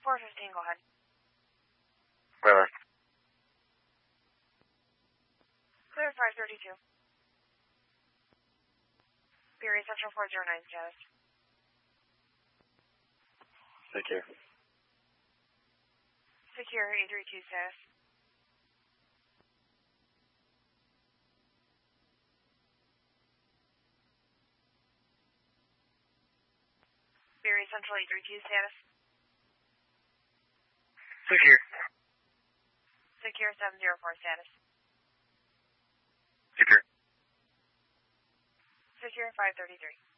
415, go ahead. Bye-bye. Clear 532. Beery Central 409 status. Secure. Secure 832 status. Beery Central 832 status. Secure. Secure 704 status. Secure. Secure 533.